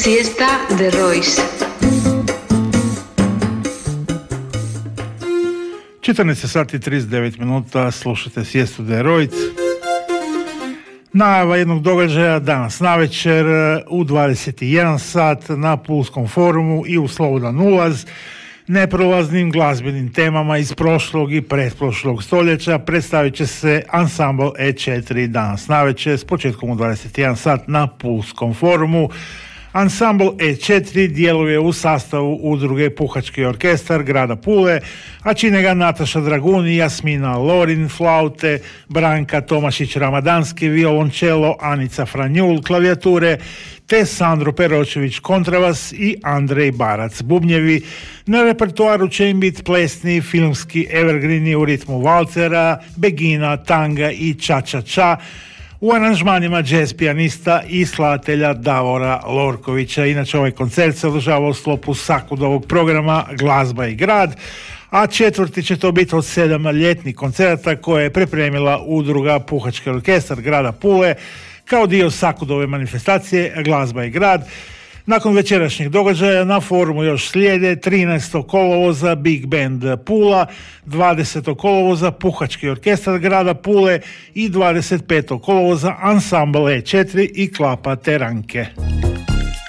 Siesta de Royce. 14 sati 39 minuta, slušate Siestu de Royce. Najava jednog događaja danas navečer u 21 sat na Pulskom forumu i u slobodan ulaz. Neprolaznim glazbenim temama iz prošlog i pretprošlog stoljeća predstavit će se ansambl E4 danas navečer s početkom u 21 sat na Pulskom forumu. Ansambl E4 djeluje u sastavu udruge Puhački orkestar grada Pule, a čine ga Nataša Dragun i Jasmina Lorin flaute, Branka Tomašić-Ramadanski violončelo, Anica Franjul klavijature, te Sandro Peročević kontrabas i Andrej Barac bubnjevi. Na repertoaru će im biti plesni filmski evergreeni u ritmu valcera, begina, tanga i ča-ča-ča, u aranžmanima jazz pijanista i skladatelja Davora Lorkovića. Inače, ovaj koncert se održava u sklopu Sakudovog programa Glazba i grad, a četvrti će to biti od 7 ljetnih koncerata koje je pripremila udruga Puhački orkestar grada Pule kao dio Sakudove manifestacije Glazba i grad. Nakon večerašnjih događaja na forumu još slijede 13. kolovoza Big Band Pula, 20. kolovoza Puhački orkestar grada Pule i 25. kolovoza ansambl E4 i Klapa Teranke.